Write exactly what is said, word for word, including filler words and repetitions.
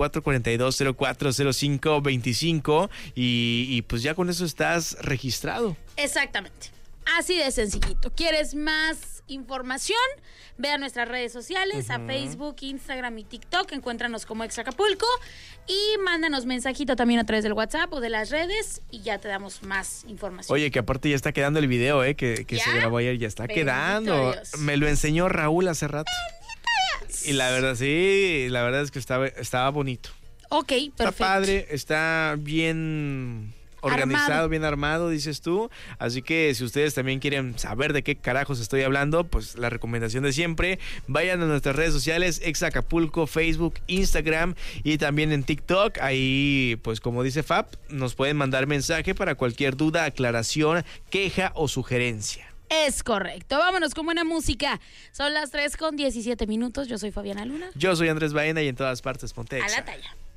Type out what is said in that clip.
cuatro cuatro dos, cero cuatro cero cinco veinticinco y, y pues ya con eso estás registrado. Exactamente. Así de sencillito. ¿Quieres más información? Ve a nuestras redes sociales, uh-huh. a Facebook, Instagram y TikTok. Encuéntranos como Ex Acapulco y mándanos mensajito también a través del WhatsApp o de las redes y ya te damos más información. Oye, que aparte ya está quedando el video, ¿eh? Que, que se grabó ayer, ya está Bendito quedando. Dios. Me lo enseñó Raúl hace rato. Y la verdad, sí, la verdad es que estaba, estaba bonito. Ok, perfecto. Está padre, está bien organizado, armado. Bien armado, dices tú. Así que si ustedes también quieren saber de qué carajos estoy hablando, pues la recomendación de siempre, vayan a nuestras redes sociales, Ex Acapulco, Facebook, Instagram y también en TikTok. Ahí, pues como dice Fab, nos pueden mandar mensaje para cualquier duda, aclaración, queja o sugerencia. Es correcto. Vámonos con buena música. Son las tres con diecisiete minutos. Yo soy Fabiana Luna. Yo soy Andrés Baena y en todas partes ponte Exa. A la talla.